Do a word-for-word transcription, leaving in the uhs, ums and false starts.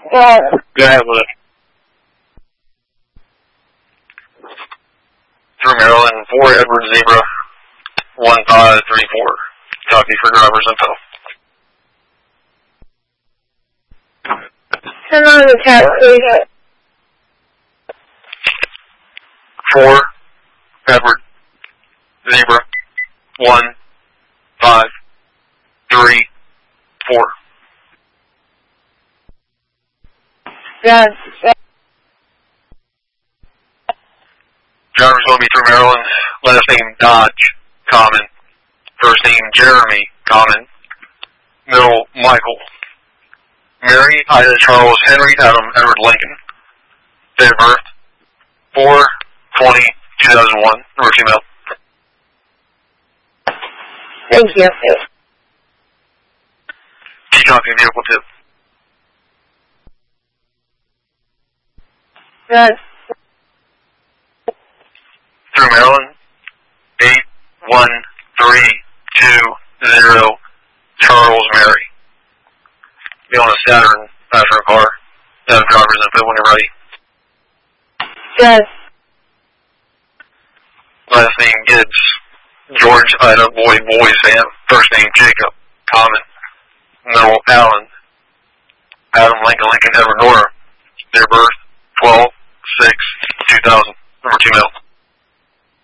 Yeah. Go ahead with it. Through Maryland, four Edward Zebra, one five three four. Copy for driver's info. Turn on the taxi. Four Edward Zebra, one five three four. Yes. Driver's going to be through Maryland. Last name Dodge, common. First name Jeremy, common. Middle Michael. Mary, Ida, Charles, Henry, Adam, Edward, Lincoln. Date of birth four twenty two thousand one. Number female. Thank you. Key copy vehicle two. Yes. Through Maryland, eight one three two zero, Charles Mary. Be on a Saturn, passenger car. Have driver's info when you're ready. Yes. Last name Gibbs, George, Ida, boy, boy, Sam. First name Jacob, common. Middle Allen, Adam, Lincoln, Lincoln, Edward, Nora.